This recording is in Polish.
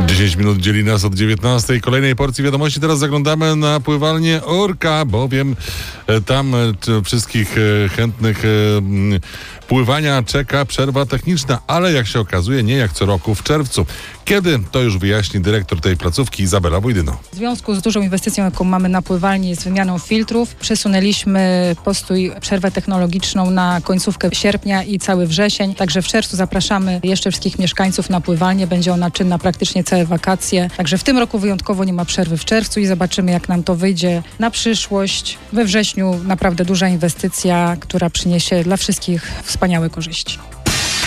10 minut dzieli nas od 19. Kolejnej porcji wiadomości. Teraz zaglądamy na pływalnię Orka, bowiem tam wszystkich chętnych pływania czeka przerwa techniczna, ale jak się okazuje, nie jak co roku w czerwcu. Kiedy? To już wyjaśni dyrektor tej placówki Izabela Wojdyno. W związku z dużą inwestycją, jaką mamy na pływalni, z wymianą filtrów, przesunęliśmy przerwę technologiczną na końcówkę sierpnia i cały wrzesień. Także w czerwcu zapraszamy jeszcze wszystkich mieszkańców na pływalnię. Będzie ona czynna praktycznie całe wakacje. Także w tym roku wyjątkowo nie ma przerwy w czerwcu i zobaczymy, jak nam to wyjdzie na przyszłość. We wrześniu naprawdę duża inwestycja, która przyniesie dla wszystkich wspaniałe korzyści.